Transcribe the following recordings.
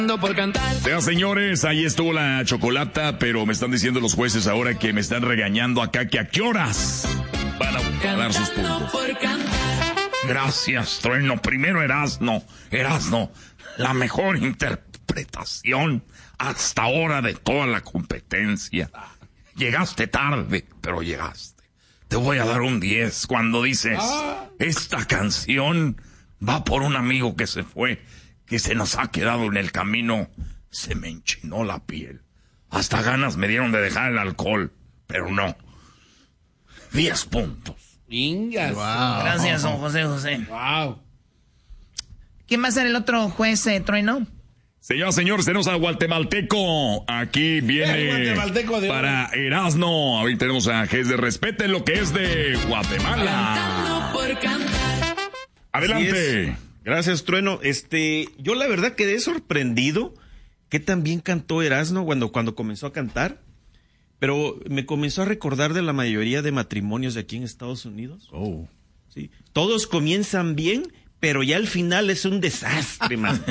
Por cantar. Vean, señores, ahí estuvo la chocolata, pero me están diciendo los jueces ahora que me están regañando acá que a qué horas van a dar sus puntos. Gracias, Trueno. Primero Erasno, la mejor interpretación hasta ahora de toda la competencia. Llegaste tarde, pero llegaste. Te voy a dar un 10 cuando dices, esta canción va por un amigo que se fue, que se nos ha quedado en el camino. Se me enchinó la piel. Hasta ganas me dieron de dejar el alcohol, pero no. 10 puntos. Wow. Gracias, don José. Wow. ¿Quién va a ser el otro juez, Trueno? Señoras, señores, tenemos a Guatemalteco. Aquí viene para Erasno. Ahorita tenemos a Gés. Respeten lo que es de Guatemala. Adelante. Gracias, Trueno. Yo la verdad quedé sorprendido que también cantó Erasno cuando comenzó a cantar, pero me comenzó a recordar de la mayoría de matrimonios de aquí en Estados Unidos. Oh. Sí. Todos comienzan bien, pero ya al final es un desastre, man.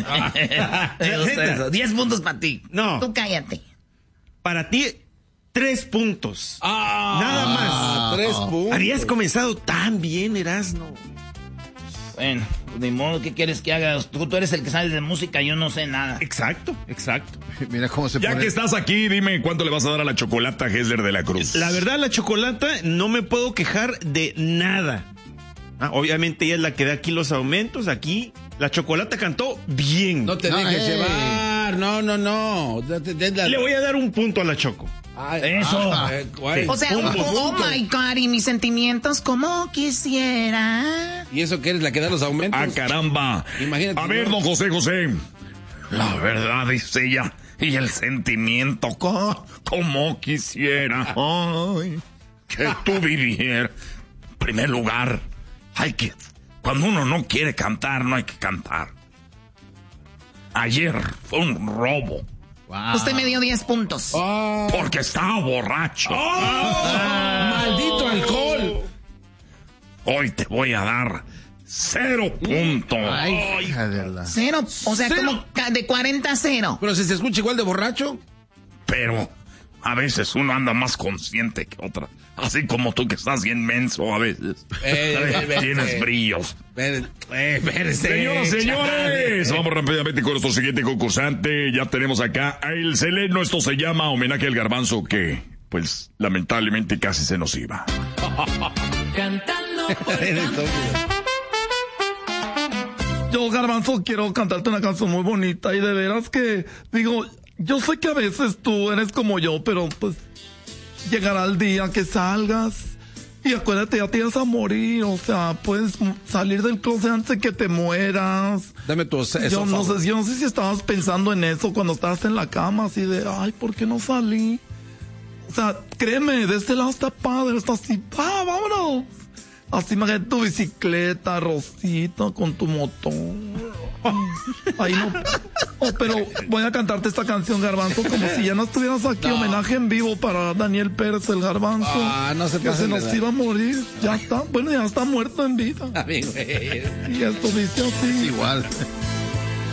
10 puntos para ti. No. Tú cállate. Para ti, 3 puntos. Nada más. 3 puntos. Habías comenzado tan bien, Erasno. Bueno, de modo, ¿qué quieres que haga? Tú eres el que sabe de música, yo no sé nada. Exacto. Mira cómo se Ya pone. que estás aquí, dime cuánto le vas a dar a la chocolata Gessler de la Cruz. La verdad, la chocolata no me puedo quejar de nada. Obviamente ella es la que da aquí los aumentos. Aquí la chocolata cantó bien. No te dejes llevar. No. Le voy a dar un punto a la Choco. Eso. O sea, oh my God, y mis sentimientos, como quisiera. ¿Y eso que eres la que da los aumentos? ¡Ah, caramba! Imagínate. A ver, don José. La verdad, dice ella, y el sentimiento, como quisiera. Ay, que tú vivieras. En primer lugar, cuando uno no quiere cantar, no hay que cantar. Ayer fue un robo. Wow. Usted me dio 10 puntos. Porque estaba borracho. ¡Maldito alcohol! Hoy te voy a dar 0 puntos. Ay, 0, o sea, como de 40 a 0. Pero si se escucha igual de borracho. Pero a veces uno anda más consciente que otra. Así como tú que estás bien menso a veces. Tienes brillos. Señoras, señores, vamos rápidamente con nuestro siguiente concursante. Ya tenemos acá a El Seleno. Esto se llama Homenaje al Garbanzo, que pues lamentablemente casi se nos iba. Cantando por cantar. Yo, Garbanzo, quiero cantarte una canción muy bonita y de veras que, digo, yo sé que a veces tú eres como yo, pero pues llegará el día que salgas y acuérdate, ya te vas a morir, o sea, puedes salir del closet antes de que te mueras. Dame tu yo no sé si estabas pensando en eso cuando estabas en la cama, así de, ay, ¿por qué no salí? O sea, créeme, de este lado está padre, está así, vámonos. Así me tu bicicleta, Rosita, con tu motor. Ahí no. Pero voy a cantarte esta canción, Garbanzo, como si ya no estuvieras aquí. No. Homenaje en vivo para Daniel Pérez, el Garbanzo. No se que se nos iba a morir. Ya está. Bueno, ya está muerto en vida. Amigo. Y esto dice así. Igual.